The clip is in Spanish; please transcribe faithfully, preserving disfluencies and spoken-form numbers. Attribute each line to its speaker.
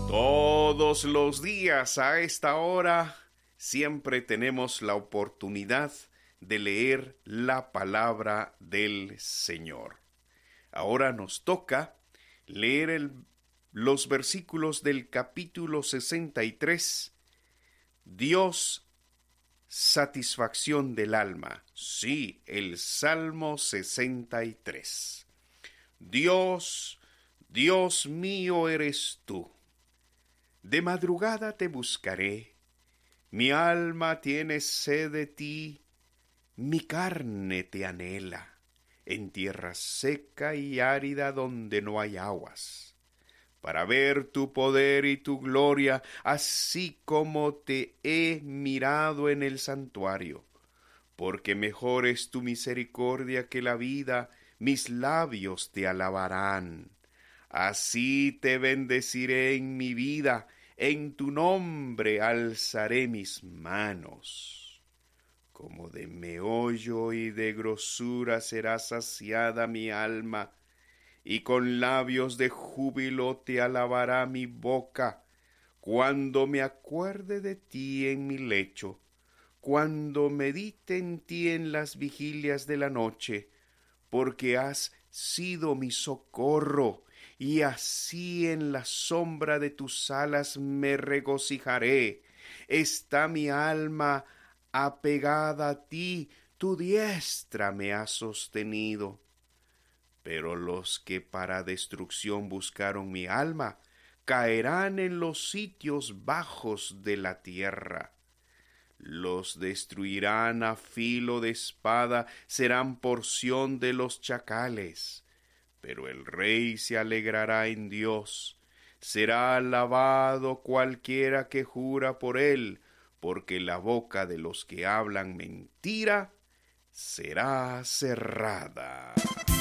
Speaker 1: Todos los días a esta hora siempre tenemos la oportunidad de leer la palabra del Señor. Ahora nos toca leer el, los versículos del capítulo sesenta y tres. Dios, satisfacción del alma. Sí, el Salmo sesenta y tres. Dios, Dios mío eres tú. De madrugada te buscaré, mi alma tiene sed de ti, mi carne te anhela, en tierra seca y árida donde no hay aguas, para ver tu poder y tu gloria, así como te he mirado en el santuario, porque mejor es tu misericordia que la vida, mis labios te alabarán. Así te bendeciré en mi vida, en tu nombre alzaré mis manos. Como de meollo y de grosura será saciada mi alma, y con labios de júbilo te alabará mi boca, cuando me acuerde de ti en mi lecho, cuando medite en ti en las vigilias de la noche, porque has sido mi socorro, y así en la sombra de tus alas me regocijaré. Está mi alma apegada a ti, tu diestra me ha sostenido. Pero los que para destrucción buscaron mi alma, caerán en los sitios bajos de la tierra. Los destruirán a filo de espada, serán porción de los chacales. Pero el rey se alegrará en Dios, será alabado cualquiera que jura por él, porque la boca de los que hablan mentira será cerrada.